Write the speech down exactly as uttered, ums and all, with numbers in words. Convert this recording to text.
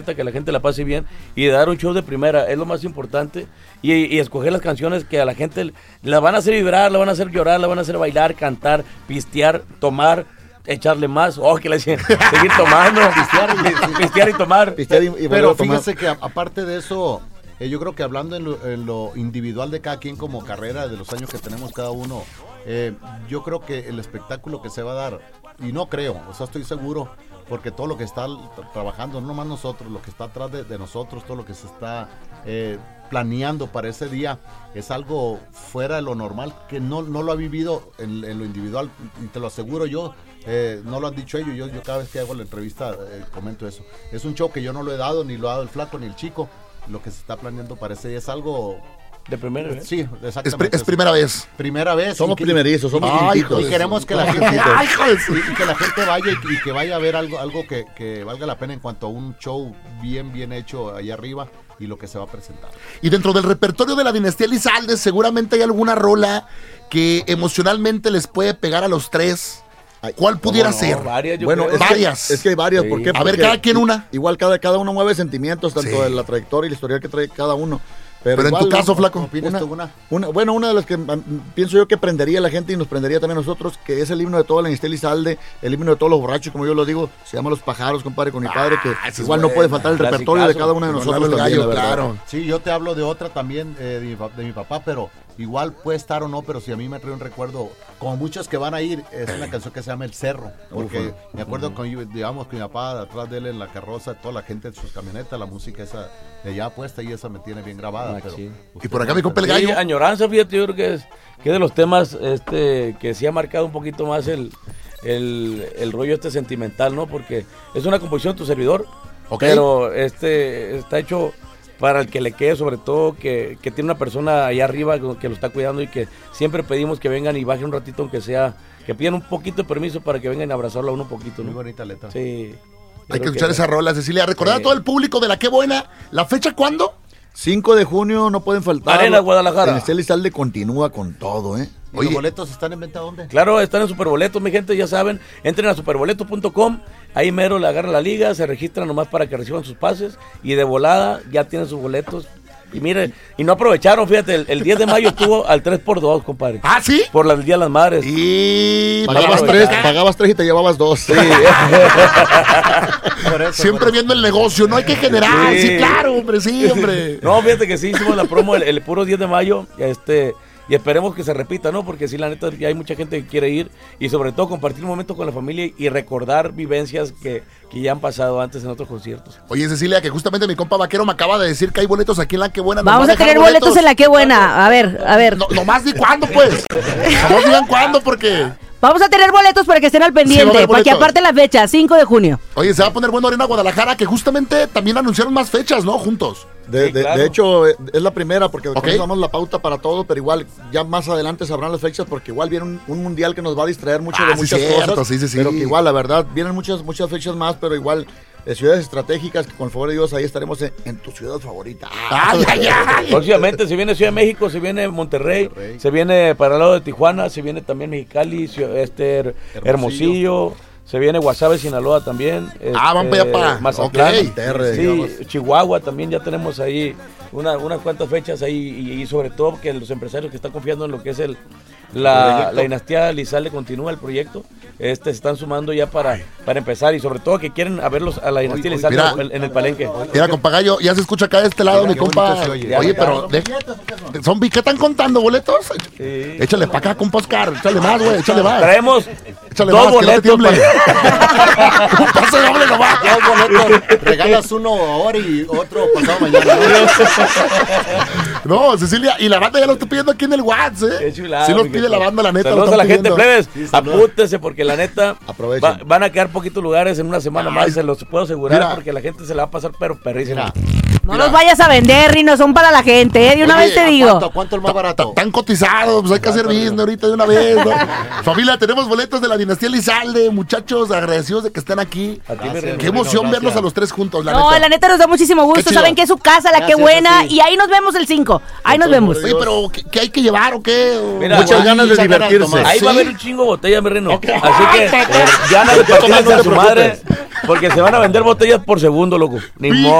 que la gente la pase bien y de dar un show de primera es lo más importante y, y escoger las canciones que a la gente la van a hacer vibrar, la van a hacer llorar, la van a hacer bailar, cantar, pistear, tomar, echarle más, oh, que le decían, seguir tomando, pistear, y, pistear y tomar. Pistear y, y Pero fíjese que aparte de eso, eh, yo creo que hablando en lo, en lo individual de cada quien como carrera, de los años que tenemos cada uno, eh, yo creo que el espectáculo que se va a dar, y no creo, o sea, estoy seguro, porque todo lo que está trabajando, no nomás nosotros, lo que está atrás de, de nosotros, todo lo que se está eh, planeando para ese día, es algo fuera de lo normal, que no, no lo ha vivido en, en lo individual, y te lo aseguro yo, eh, no lo han dicho ellos, yo, yo cada vez que hago la entrevista eh, comento eso. Es un show que yo no lo he dado, ni lo ha dado el Flaco, ni el Chico, lo que se está planeando para ese día es algo... ¿De primera vez? Sí, exactamente. Es, es primera vez. Primera vez. Somos que, primerizos, somos ay, y queremos que la gente ay, y que la gente vaya y, y que vaya a ver algo algo que, que valga la pena en cuanto a un show bien bien hecho allá arriba y lo que se va a presentar. Y dentro del repertorio de la dinastía Elizalde seguramente hay alguna rola que emocionalmente les puede pegar a los tres. ¿Cuál pudiera no? ser? Varias, bueno, es varias. Que, es que hay varias. Sí. ¿Por qué? A Porque ver, cada quien una. Igual cada, cada uno mueve sentimientos, tanto sí. de la trayectoria y la historia que trae cada uno. Pero, Pero igual, en tu caso, ¿no? Flaco. Una, una? Una, bueno, una de las que um, pienso yo que prendería la gente y nos prendería también a nosotros, que es el himno de toda la dinastía Elizalde, el himno de todos los borrachos, como yo lo digo, se llama Los Pájaros, compadre, con mi padre, que ah, igual bueno, no puede faltar el repertorio de cada uno de nosotros. El gallo, claro. Sí, yo te hablo de otra también, eh, de, mi, de mi papá, pero igual puede estar o no, pero si a mí me trae un recuerdo, como muchos que van a ir, es una canción que se llama El Cerro, porque Uf, me acuerdo uh-huh. con, digamos, que mi papá, atrás de él en la carroza, toda la gente en sus camionetas, la música esa de allá puesta y esa me tiene bien grabada. Ah, pero, sí. Y por acá mi compa el gallo. Sí, añoranza, fíjate, yo creo que es que de los temas este que sí ha marcado un poquito más el, el, el rollo este sentimental, ¿no? Porque es una composición de tu servidor, okay. pero este está hecho para el que le quede, sobre todo que, que tiene una persona allá arriba que lo está cuidando y que siempre pedimos que vengan y bajen un ratito, aunque sea, que pidan un poquito de permiso para que vengan a abrazarlo a uno un poquito, ¿no? Muy bonita letra. Sí. Hay que escuchar que... esa rola, Cecilia. Recordar sí. a todo el público de la Qué Buena, ¿la fecha cuándo? cinco de junio, no pueden faltar. Arena Guadalajara. La dinastía Elizalde continúa con todo, ¿eh? ¿Y Oye, los boletos están en venta dónde? Claro, están en Superboletos, mi gente, ya saben. Entren a superboletos punto com, ahí mero le agarran la liga, se registran nomás para que reciban sus pases y de volada ya tienen sus boletos. Y miren, y no aprovecharon, fíjate, el, el diez de mayo estuvo al tres por dos, compadre. ¿Ah, sí? Por el Día de las Madres. Y pagabas tres, pagabas tres y te llevabas dos. Sí. por eso, Siempre por viendo el negocio, no hay que generar. Sí, sí claro, hombre, sí, hombre. No, fíjate que sí hicimos la promo el, el puro diez de mayo, este... Y esperemos que se repita, ¿no? Porque sí, la neta, ya hay mucha gente que quiere ir y sobre todo compartir momentos con la familia y recordar vivencias que, que ya han pasado antes en otros conciertos. Oye, Cecilia, que justamente mi compa Vaquero me acaba de decir que hay boletos aquí en la Qué Buena. Vamos a tener boletos? boletos en la Qué Buena. A ver, a ver. No, nomás di cuándo, pues. Nomás digan cuándo, porque... Vamos a tener boletos para que estén al pendiente, sí, para que aparte la fecha, cinco de junio. Oye, se va a poner bueno Arena Guadalajara, que justamente también anunciaron más fechas, ¿no? Juntos. De, sí, de, claro. de hecho, es la primera, porque okay. damos la pauta para todo, pero igual ya más adelante sabrán las fechas, porque igual viene un, un mundial que nos va a distraer mucho ah, de sí muchas cierto, cosas. Sí, sí, sí. Pero que igual, la verdad, vienen muchas, muchas fechas más, pero igual... de ciudades estratégicas que con el favor de Dios ahí estaremos en, en tu ciudad favorita. Ay, ay, ay. Próximamente se viene Ciudad de México, se viene Monterrey, Monterrey, se viene para el lado de Tijuana, se viene también Mexicali, este Hermosillo, Hermosillo se viene Guasave, Sinaloa también. Ah, van para allá para Mazatlán, okay. sí, Chihuahua también ya tenemos ahí una, unas cuantas fechas ahí y, y sobre todo que los empresarios que están confiando en lo que es el la, la dinastía Elizalde continúa el proyecto. Este se están sumando ya para, para empezar y sobre todo que quieren a verlos a la dinastía Elizalde en, en el palenque. Mira, compa Gallo, ya se escucha acá de este lado, mira, mi compa. Oye, oye pero de, ¿son qué están contando boletos? Sí. Échale para acá, compa Oscar, échale más, güey, échale más. Traemos échale dos más, boletos. No un pase doble nomás. Dos boletos, regalas uno ahora y otro pasado mañana. No, Cecilia, y la banda ya lo está pidiendo aquí en el WhatsApp, ¿eh? Qué chulada, sí nos pide la banda, la neta. Saludos a la gente, plebes. Sí, apúntense porque la neta va, van a quedar poquitos lugares en una semana Ay, más, se los puedo asegurar, mira, porque la gente se la va a pasar pero perrísima. No mira. Los vayas a vender, Rino, son para la gente, ¿eh? De una Oye, vez te digo. ¿Cuánto, cuánto el más barato? Están cotizados, pues hay que hacer business ahorita de una vez, ¿no? Familia, tenemos boletos de la dinastía Elizalde, muchachos, agradecidos de que estén aquí. A ti, Qué Rino, emoción gracias. Verlos a los tres juntos, la no, neta. la neta nos da muchísimo gusto, saben que es su casa, la gracias, Qué Buena, sí. Y ahí nos vemos el cinco, ahí nos vemos. Oye, pero ¿qué, qué hay que llevar o qué? Mira, muchas ganas de divertirse. Ahí ¿Sí? va a haber un chingo de botella, mi Reno. Okay. Así que eh, ya no le partimos a su madre. porque se van a vender botellas por segundo, loco. Ni modo.